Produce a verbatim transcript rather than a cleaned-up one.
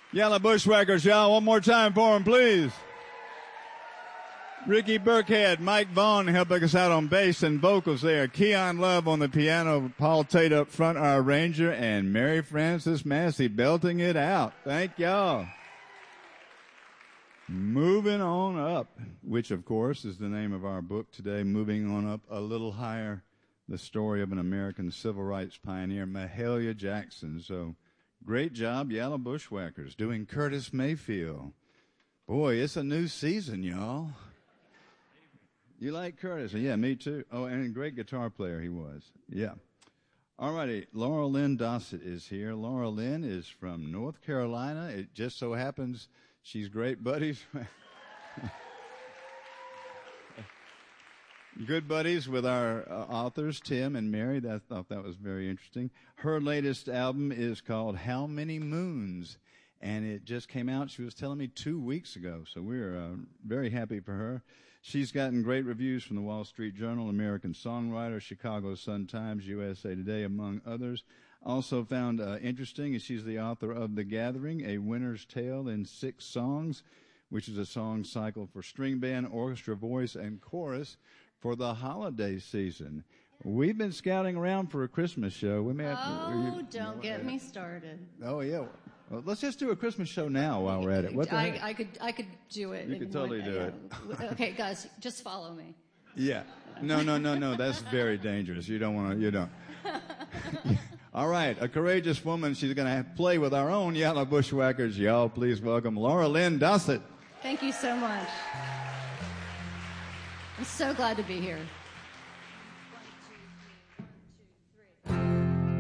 Yellow Bushwhackers, y'all. One more time for them, please. Ricky Burkhead, Mike Vaughn helping us out on bass and vocals there. Keon Love on the piano, Paul Tate up front, our arranger, and Mary Frances Massey belting it out. Thank y'all. Moving on up, which of course is the name of our book today, Moving On Up a Little Higher, the story of an American civil rights pioneer, Mahalia Jackson. So great job, Yellow Bushwhackers, doing Curtis Mayfield. Boy, it's a new season, y'all. You like Curtis? Yeah, me too. Oh, and a great guitar player he was. Yeah. All righty. Laura Lynn Dossett is here. Laura Lynn is from North Carolina. It just so happens she's great buddies. Good buddies with our uh, authors, Tim and Mary. I thought that was very interesting. Her latest album is called How Many Moons, and it just came out, she was telling me, two weeks ago. So we're uh, very happy for her. She's gotten great reviews from the Wall Street Journal, American Songwriter, Chicago Sun-Times, U S A Today, among others. Also found uh, interesting is she's the author of The Gathering, A Winter's Tale in Six Songs, which is a song cycle for string band, orchestra, voice, and chorus for the holiday season. We've been scouting around for a Christmas show. We may have oh, to, you, don't get me started. Oh, yeah. Well, let's just do a Christmas show now while we're at it. What the I, heck? I could, I could do it. You could totally do it. Okay, guys, just follow me. Yeah. No, no, no, no. That's very dangerous. You don't want to. You don't. All right. A courageous woman. She's going to play with our own Yellow Bushwhackers. Y'all, please welcome Laura Lynn Dossett. Thank you so much. I'm so glad to be here.